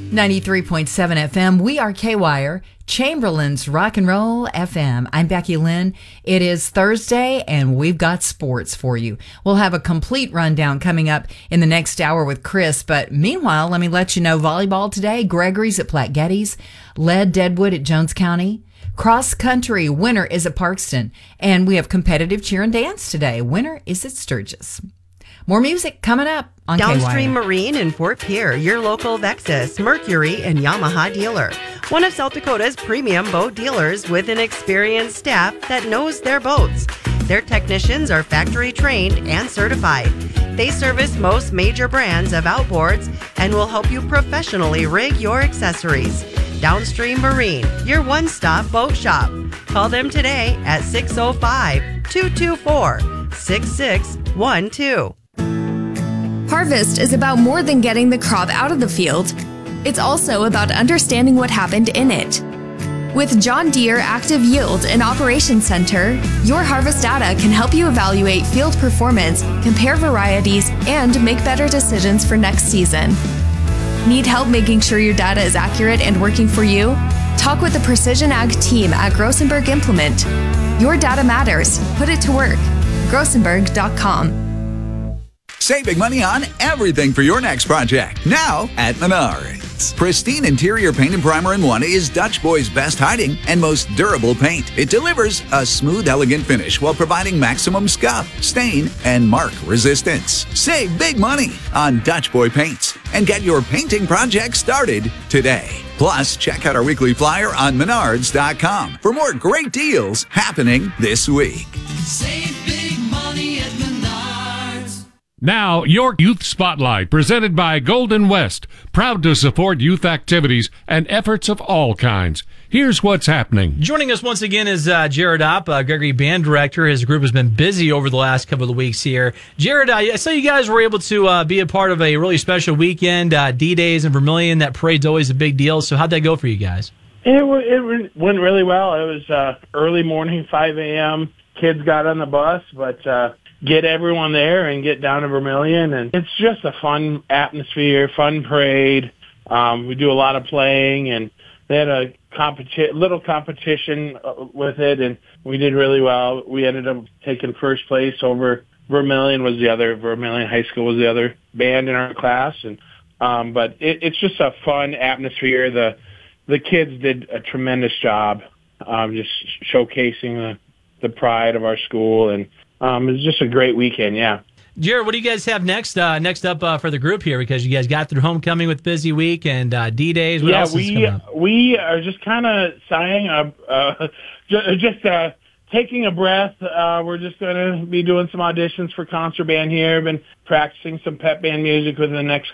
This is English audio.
93.7 FM. We are K-Wire, Chamberlain's Rock and Roll FM. I'm Becky Lynn. It is Thursday, and we've got sports for you. We'll have a complete rundown coming up in the next hour with Chris. But meanwhile, let me let you know volleyball today. Gregory's at Platte Geddes, Lead Deadwood at Jones County. Cross country, winner is at Parkston. And we have competitive cheer and dance today. Winner is at Sturgis. More music coming up on Downstream KY. Marine in Fort Pierre, your local Vexus, Mercury, and Yamaha dealer. One of South Dakota's premium boat dealers with an experienced staff that knows their boats. Their technicians are factory trained and certified. They service most major brands of outboards and will help you professionally rig your accessories. Downstream Marine, your one-stop boat shop. Call them today at 605-224-6612. Harvest is about more than getting the crop out of the field. It's also about understanding what happened in it. With John Deere Active Yield and Operations Center, your harvest data can help you evaluate field performance, compare varieties, and make better decisions for next season. Need help making sure your data is accurate and working for you? Talk with the Precision Ag team at Grossenberg Implement. Your data matters. Put it to work. Grossenberg.com. Save big money on everything for your next project. Now at Menards. Pristine interior paint and primer in one is Dutch Boy's best hiding and most durable paint. It delivers a smooth, elegant finish while providing maximum scuff, stain, and mark resistance. Save big money on Dutch Boy paints and get your painting project started today. Plus, check out our weekly flyer on Menards.com for more great deals happening this week. Save big money at Menards. Now, your Youth Spotlight, presented by Golden West, proud to support youth activities and efforts of all kinds. Here's what's happening. Joining us once again is Jared Opp, Gregory Band Director. His group has been busy over the last couple of weeks here. Jared, I saw you guys were able to be a part of a really special weekend, D-Days in Vermilion. That parade's always a big deal. So how'd that go for you guys? It went really well. It was early morning, 5 a.m. Kids got on the bus, but get everyone there and get down to Vermilion. And it's just a fun atmosphere, fun parade. We do a lot of playing, and they had a little competition with it, and we did really well. We ended up taking first place over Vermilion High School was the other band in our class. And but it's just a fun atmosphere. The kids did a tremendous job just showcasing the pride of our school, and it was just a great weekend, yeah. Jared, what do you guys have next up for the group here? Because you guys got through homecoming with busy week and D-Days. What else is coming up? We are just kind of sighing, taking a breath. We're just going to be doing some auditions for concert band here. Been practicing some pep band music within the next